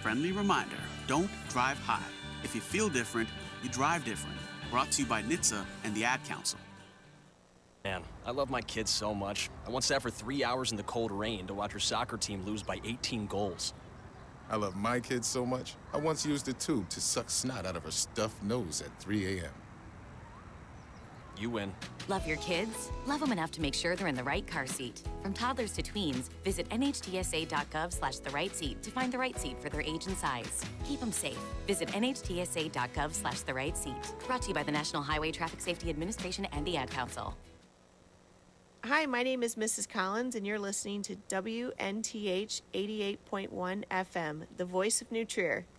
Friendly reminder, don't drive high. If you feel different, you drive different. Brought to you by NHTSA and the Ad Council. Man, I love my kids so much. I once sat for 3 hours in the cold rain to watch her soccer team lose by 18 goals. I love my kids so much, I once used a tube to suck snot out of her stuffed nose at 3 a.m. You win. Love your kids? Love them enough to make sure they're in the right car seat. From toddlers to tweens, visit nhtsa.gov/the right seat to find the right seat for their age and size. Keep them safe. Visit nhtsa.gov/the right seat. Brought to you by the National Highway Traffic Safety Administration and the Ad Council. Hi, my name is Mrs. Collins, and you're listening to WNTH 88.1 FM, the voice of New Trier.